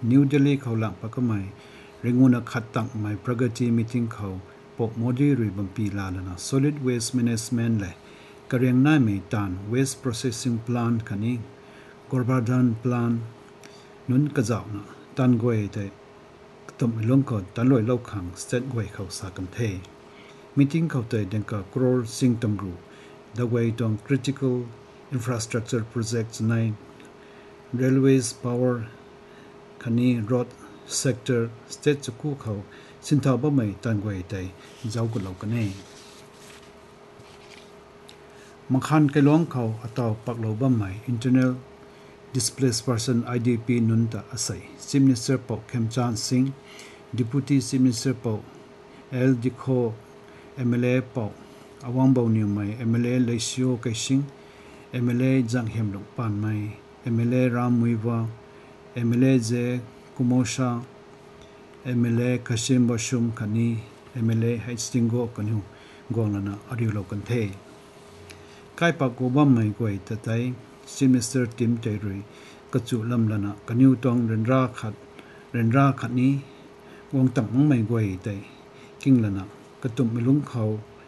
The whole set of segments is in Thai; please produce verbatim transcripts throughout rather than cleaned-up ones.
New Delhi เขาหลังปะก็ไม่เรื่องนักขัดตั้งไม่ประกาศมีติ้งเขาปกโมดีรีบัมปีลาลนะ solid waste management เลยกระเรียงน่าไม่ตัน waste processing plant คันนี้ Gorbardhan plant นุนกระเจ้านะตันกวยแต่ตุ่มลงก่อนตันลอยเล่าขัง state กวยเขาสากันเทมีติ้งเขาแต่เด็กกับกรอลสิงตำรู the way ตรง critical infrastructure projects ใน railways power คันนี้ road sector state จะคู่เขาสินทาวบ่ไม่ตันกวยแต่เจ้าก็เล่ากันเองมังคันไกลวงเขาอัตราปักเล่าบ่ไม่ internal displaced person ไอ ดี พี นุนตาอาศัย Chief Minister ปอกเข้มจานสิง Deputy Chief Minister ปอกเอลดิโค เอ็ม แอล เอ ปอกอวังบ่าวนิวไม่ เอ็ม แอล เอ เลชิโอไกชิง เอ็ม แอล เอ จังเฮมลงปานไม่ เอ็ม แอล เอ รามมุยวา เอ็ม แอล เอ เจกุโมชา เอ็ม แอล เอ คาชิมบาชุมคันนี้ เอ็ม แอล เอ ไฮสติงโกกันอยู่กองลนะอาริโลกันเทใกล้ปักกูบ่ไม่กวยแต่ไทยChief Minister Tim Tairui กระจุลำลนะกันอยู่ตรงเรนราขัดเรนราขัดนี้วงต่ำมังไม่กวยแต่กิ้งละนะกระตุ่มไม่ลุงเขา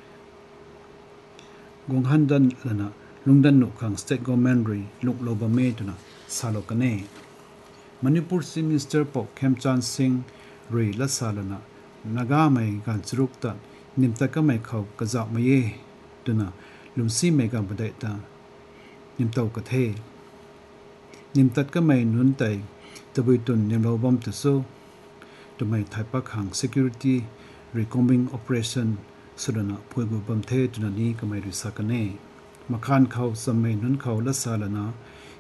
วงหันดันละนะลุงดันนุขัง State Government รีลุกโลบาเมตุนะซาโลกันเน่มณิปุร Chief Minister ปอกเข้มจันสิงรีละซาลนะนากาไม่การสรุปตัดนิมตะก็ไม่เขากระจับไม่เย่ตุนะลุมซีไม่การประเดตานิมเตากระเทนิมตัดก็ไม่นุนไตตะบุยตุนนิมเราบอมตะโซตัวไม่ไทยปักหัง security recombing operation สุดนะพวยบุบอมเทตุนันนี้ก็ไม่ริสักเน่มาคานเขาสมัยนุนเขาละสาลนะ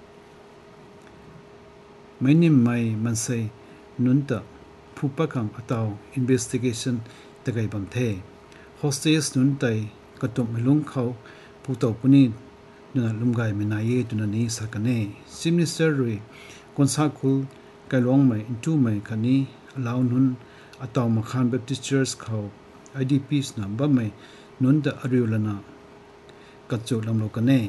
ไม่นิมไม่มันใส่นุนตะผู้ปักหังอัตาว investigation ตะไกบอมเท hostage นุนไตกระตุกไม่ลุงเขาผู้ต่อปุนีนุนลุมไกไม่นายตุนันนี้สักเน่ Chief Minister รีคนสักคุลไกลงไม่อินทูไม่คันนี้ลาวนุนอัตาวมาคาน Baptist Church เขา ไอ ดี พี นะบ่ไม่นุนตะอริวลนะกัจจุลำโลกันเน่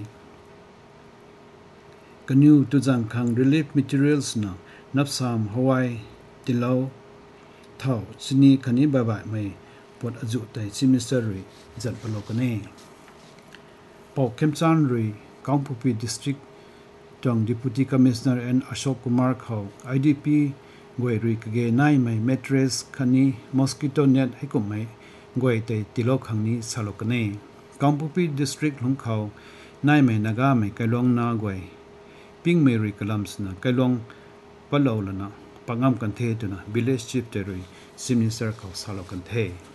กันอยู่ตุจังคัง relief materials นะนับสามฮาวายติลาวเท่าชินีคันนี้บ่ายๆไม่ปวดอจุแต่ Chief Minister รีจัดปโลกันเน่ปอกเข้มจานรีกองผู้พิดิสตริกจง Deputy Commissioner and Ashok Kumar เขา ไอ ดี พี กวยรีกเกนายไม่ mattress คันนี้ mosquito net ให้กุมไม่กวยแต่ติโลคังนี้สโลกันเน่กองผู้พิดิสตริกของเขานายไม่นากาไม่ไกลงนากวยพิงเมรีกลัมส์นะไกลงปะโลลนะปังงามกันเทตุนะ village chief เตรี Chief Minister เขาสโลกันเท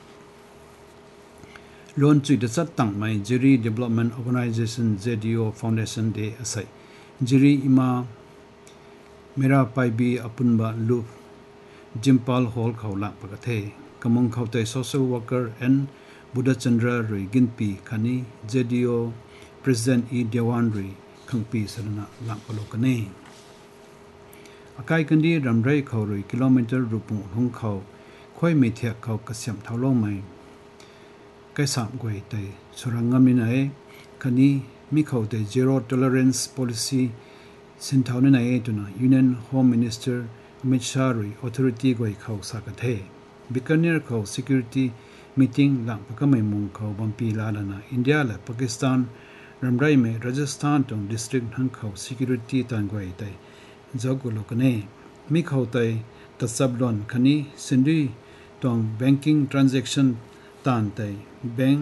ล้วนจุดจัดตั้งไม่ Jiri Development Organization เจ ดี โอ Foundation Day อาศัย Jiri อิมาเมราไปบีอปุนบะลูปจิมพาลฮอลเขาหลักประเทศกำมงเขาแต่ Social Worker and บุดจันทรารีกินปีคันนี้ เจ ดี โอ President อีเดียวันรีขังปีสรณะหลักปโลกันเน่อาการกันดีรำไรเขารีกิโลเมตรรูปของเขาค่อยไม่เทียบเขากระเสียมเท่าโลไม่ใกล้สามกวยแต่สุรังงามินายคันนี้มีเขาแต่ zero tolerance policy สินเท่านั้นเองตัวนะ Union Home Minister มิชารี authority กวยเขาสักเทบิกันเนอร์เขา security meeting หลังพักไม่มุงเขาบัมปีลาลนะอินเดียและปากีสถานรำไรเมราชสถานตรง district ทั้งเขา security ต่างกวยแต่เจ้ากุลกันเองมีเขาแต่ตัดสับลอนคันนี้สินดีตรง banking transactionตานแต่แบง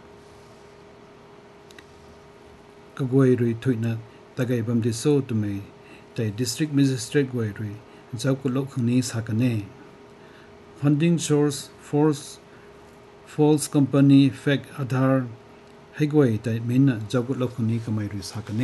กกวยรุยถุยนัดตะไกบัมดิโซตุเมแต่ district magistrate กวยรุยเจ้ากุลกนี้สักเน่ funding source false false company fake Aadhaar ให้กวยแต่มินเจ้ากุลกนี้ก็ไม่รุยสักเน่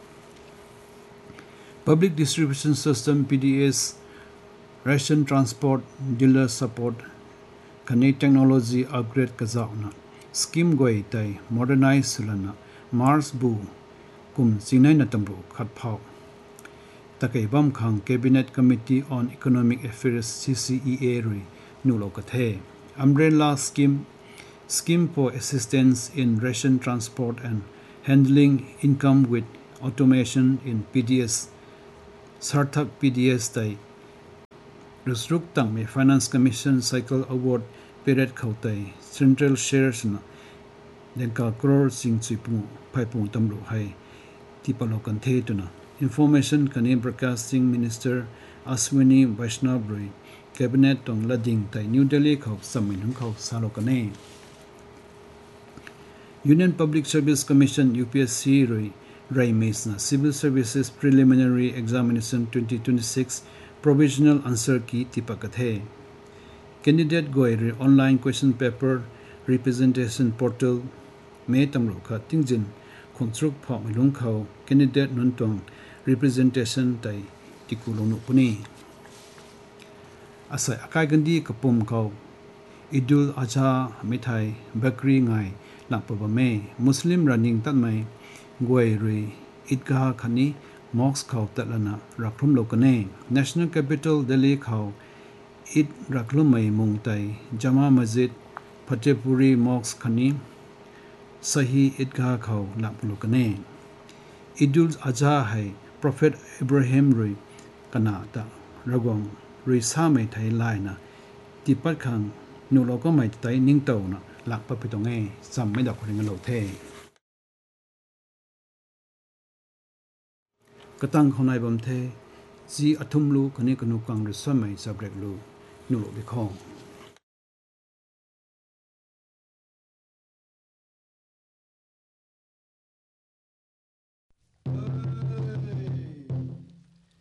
public distribution system พี ดี เอส ration transport dealer supportคันนี้เทคโนโลยีอัปเกรดกระจายนะสกิมกวยแต่ modernize สุลนะ Mars บูกุมสิ่งนั้นนั่นตำรวจขัดเผาตะเกียบบัมขัง Cabinet Committee on Economic Affairs ซี ซี อี เอ รีนูโลกเท Umbrella Scheme Scheme for Assistance in Ration Transport and Handling Income with Automation in พี ดี เอส Sarthak พี ดี เอส แต่ Rusruk tang me Finance Commission Cycle Award period khautai Central Shares na lenka crore sing chipu phaipung tamru hai tipalo kan the tuna Information Kani Broadcasting Minister Aswini Vaishnav Rui Cabinet tong lading tai New Delhi khau samin hung khau salokane Union Public Service Commission U P S C Rui Rai Mesna Civil Services Preliminary Examination twenty twenty-six Provisional Answer Key Tipakathe Candidate Goiri Online Question Paper Representation Portal May Tamro Kha Tingjin Khontruk Phok Milung Khau Candidate Nuntong Representation Tai Tikulonu Puni Asai Akai Gandi Kapum Khau Idul Adha Mithai Bakri Ngai Lakpaba Me Muslim Running Tatmai Goiri Idgah Khani Mox Khau Tatlana Rakrum Lokane National Capital Delhi Khau Id Raklumai Mungtai Jama Masjid Fatehpuri Mox Khani Sahi Idgah Khau Laplukane Idul Adha Hai Prophet Ibrahim Rui Kanata Ragong Rui Samai Thai Laina Tipat Khang Nuloko Mai Tai Ning Tawna Lakpa Pitonge Sam Meda Kuringa Lothe Katang Khonai Bamthe Ji Athumlu Kani Kanu Kang Riswamai Subject Lu Nulo Bikong